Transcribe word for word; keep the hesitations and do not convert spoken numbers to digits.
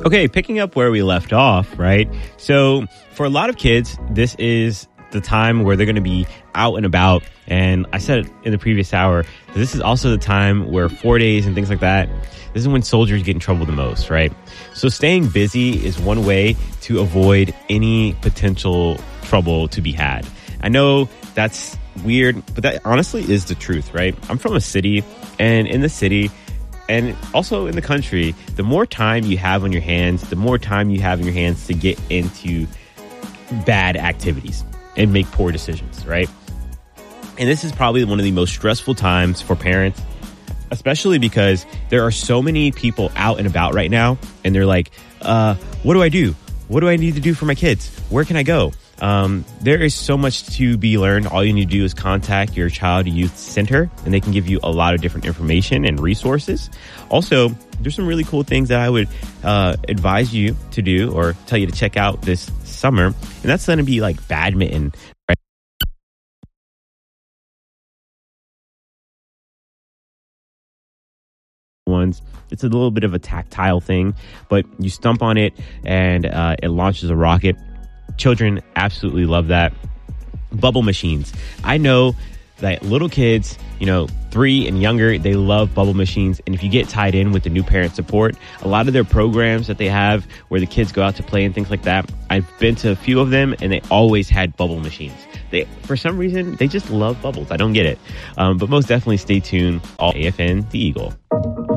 Okay, picking up where we left off, right? So for a lot of kids, this is the time where they're going to be out and about. And I said in the previous hour, this is also the time where four days and things like that, this is when soldiers get in trouble the most, right? So staying busy is one way to avoid any potential trouble to be had. I know that's weird, but that honestly is the truth, right? I'm from a city, and in the city, and also in the country, the more time you have on your hands, the more time you have in your hands to get into bad activities and make poor decisions, right? And this is probably one of the most stressful times for parents, especially because there are so many people out and about right now, and they're like, uh, what do I do? What do I need to do for my kids? Where can I go? Um, there is so much to be learned. All you need to do is contact your child youth center, and they can give you a lot of different information and resources. Also, there's some really cool things that I would uh, advise you to do or tell you to check out this summer, and that's going to be like badminton. Right? Ones. It's a little bit of a tactile thing, but you stump on it and uh, it launches a rocket. Children absolutely love that. Bubble machines. I know that little kids, you know, three and younger, they love bubble machines. And if you get tied in with the new parent support, a lot of their programs that they have where the kids go out to play and things like that, I've been to a few of them and they always had bubble machines. They, for some reason, they just love bubbles. I don't get it. Um, but most definitely stay tuned. All A F N, the Eagle.